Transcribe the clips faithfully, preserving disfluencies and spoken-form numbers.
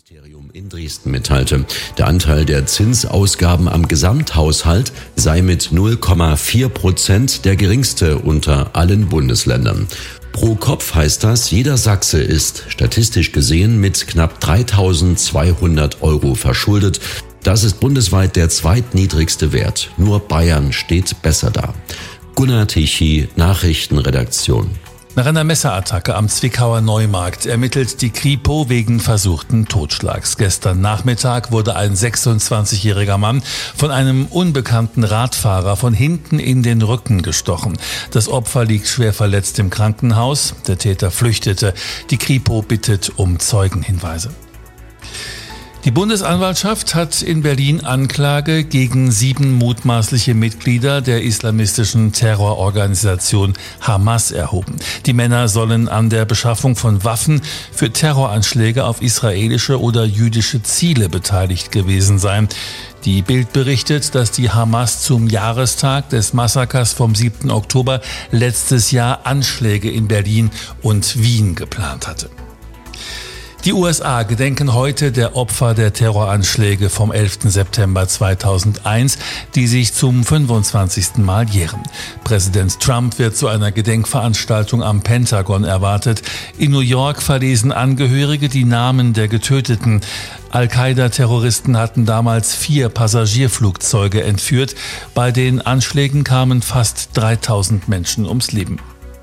Finanzministerium in Dresden mitteilte, der Anteil der Zinsausgaben am Gesamthaushalt sei mit null Komma vier Prozent der geringste unter allen Bundesländern. Pro Kopf heißt das, jeder Sachse ist statistisch gesehen mit knapp dreitausendzweihundert Euro verschuldet. Das ist bundesweit der zweitniedrigste Wert. Nur Bayern steht besser da. Gunnar Tichy, Nachrichtenredaktion. Nach einer Messerattacke am Zwickauer Neumarkt ermittelt die Kripo wegen versuchten Totschlags. Gestern Nachmittag wurde ein sechsundzwanzigjähriger Mann von einem unbekannten Radfahrer von hinten in den Rücken gestochen. Das Opfer liegt schwer verletzt im Krankenhaus. Der Täter flüchtete. Die Kripo bittet um Zeugenhinweise. Die Bundesanwaltschaft hat in Berlin Anklage gegen sieben mutmaßliche Mitglieder der islamistischen Terrororganisation Hamas erhoben. Die Männer sollen an der Beschaffung von Waffen für Terroranschläge auf israelische oder jüdische Ziele beteiligt gewesen sein. Die Bild berichtet, dass die Hamas zum Jahrestag des Massakers vom siebten Oktober letztes Jahr Anschläge in Berlin und Wien geplant hatte. Die U S A gedenken heute der Opfer der Terroranschläge vom elften September zweitausendeins, die sich zum fünfundzwanzigsten Mal jähren. Präsident Trump wird zu einer Gedenkveranstaltung am Pentagon erwartet. In New York verlesen Angehörige die Namen der Getöteten. Al-Qaida-Terroristen hatten damals vier Passagierflugzeuge entführt. Bei den Anschlägen kamen fast dreitausend Menschen ums Leben.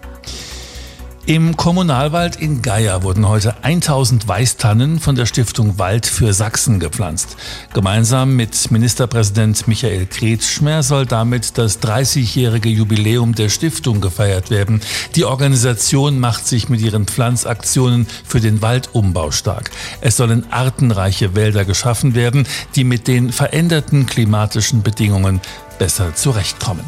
Im Kommunalwald in Geier wurden heute tausend Weißtannen von der Stiftung Wald für Sachsen gepflanzt. Gemeinsam mit Ministerpräsident Michael Kretschmer soll damit das dreißigjährige Jubiläum der Stiftung gefeiert werden. Die Organisation macht sich mit ihren Pflanzaktionen für den Waldumbau stark. Es sollen artenreiche Wälder geschaffen werden, die mit den veränderten klimatischen Bedingungen besser zurechtkommen.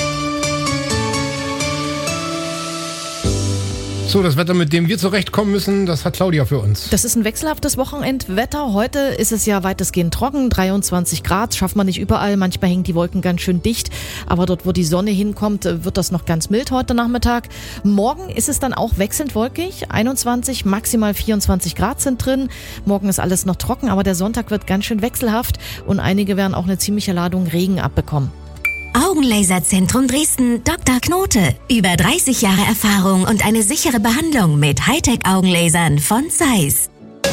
So, das Wetter, mit dem wir zurechtkommen müssen, das hat Claudia für uns. Das ist ein wechselhaftes Wochenendwetter. Heute ist es ja weitestgehend trocken, dreiundzwanzig Grad, schafft man nicht überall. Manchmal hängen die Wolken ganz schön dicht, aber dort, wo die Sonne hinkommt, wird das noch ganz mild heute Nachmittag. Morgen ist es dann auch wechselnd wolkig, einundzwanzig, maximal vierundzwanzig Grad sind drin. Morgen ist alles noch trocken, aber der Sonntag wird ganz schön wechselhaft und einige werden auch eine ziemliche Ladung Regen abbekommen. Augenlaserzentrum Dresden, Doktor Knote. Über dreißig Jahre Erfahrung und eine sichere Behandlung mit Hightech-Augenlasern von Zeiss.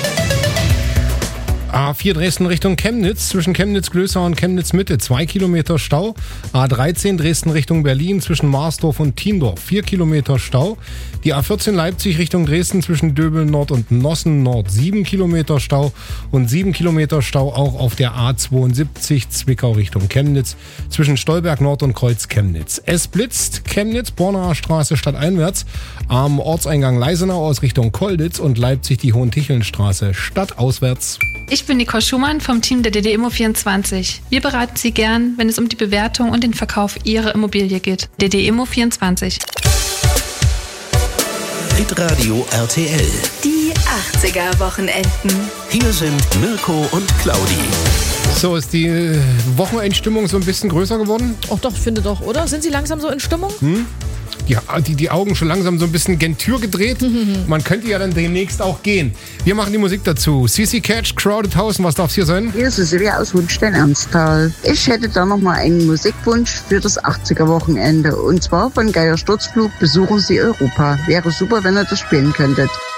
A vier Dresden Richtung Chemnitz, zwischen Chemnitz-Glößau und Chemnitz-Mitte, zwei Kilometer Stau. A dreizehn Dresden Richtung Berlin, zwischen Marsdorf und Tiendorf, vier Kilometer Stau. Die A vierzehn Leipzig Richtung Dresden, zwischen Döbeln Nord und Nossen Nord, sieben Kilometer Stau. Und sieben Kilometer Stau auch auf der A zweiundsiebzig Zwickau Richtung Chemnitz, zwischen Stolberg Nord und Kreuz Chemnitz. Es blitzt Chemnitz, Bornaer Straße stadteinwärts, am Ortseingang Leisenau aus Richtung Kolditz und Leipzig die Hohentichelnstraße stadtauswärts. Ich bin Nicole Schumann vom Team der D D Immo vierundzwanzig. Wir beraten Sie gern, wenn es um die Bewertung und den Verkauf Ihrer Immobilie geht. D D Immo vierundzwanzig. Hitradio R T L. Die achtziger-Wochenenden. Hier sind Mirko und Claudi. So, ist die Wochenendstimmung so ein bisschen größer geworden? Ach doch, ich finde doch, oder? Sind Sie langsam so in Stimmung? Hm? Die, die, die Augen schon langsam so ein bisschen gen Tür gedreht. Man könnte ja dann demnächst auch gehen. Wir machen die Musik dazu. C C Catch, Crowded House. Und was darf es hier sein? Hier ist Cecilia aus Wunschstein-Ernsthal. Ich hätte da noch mal einen Musikwunsch für das achtziger-Wochenende. Und zwar von Geier Sturzflug, Besuchen Sie Europa. Wäre super, wenn ihr das spielen könntet.